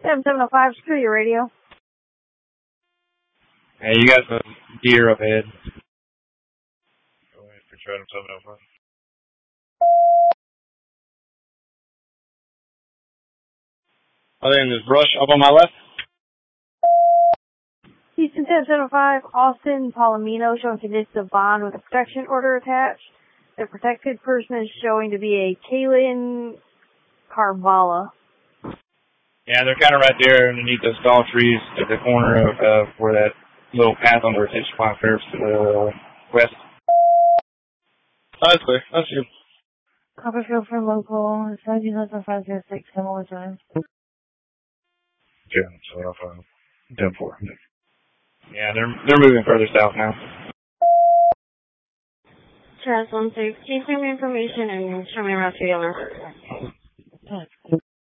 7705, screw your radio. Hey, you got some deer up ahead. Go ahead for Chatham 705. Oh, then there's brush up on my left. Houston 1075, Austin Palomino showing conditions of bond with a protection order attached. The protected person is showing to be a Kaylin Carvala. Yeah, they're kind of right there underneath those tall trees at the corner of where that little path on the retention pond curves to the west. Oh, that's clear. That's good. Copperfield for local, 1700506, similar time. Yeah, so I'll 10-4. Yeah, they're moving further south now. Charles 16, please send me information and show me around to the owner.